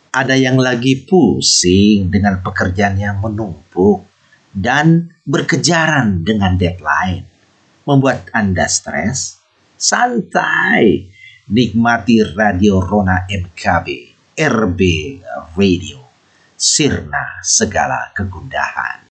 Ada yang lagi pusing dengan pekerjaan yang menumpuk dan berkejaran dengan deadline. Membuat Anda stres? Santai. Nikmati Radio Rona MKB, RB Radio. Sirna segala kegundahan.